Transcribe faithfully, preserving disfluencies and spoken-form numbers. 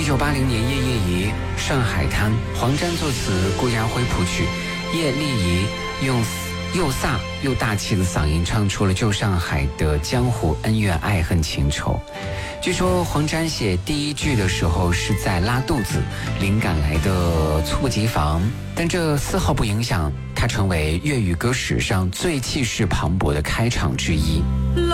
一九八零年，叶叶仪《上海滩》，黄沾作词，顾嘉辉谱曲，叶丽仪用又飒又大气的嗓音唱出了旧上海的江湖恩怨爱恨情仇。据说黄沾写第一句的时候是在拉肚子，灵感来的猝不及防，但这丝毫不影响它成为粤语歌史上最气势磅礴的开场之一。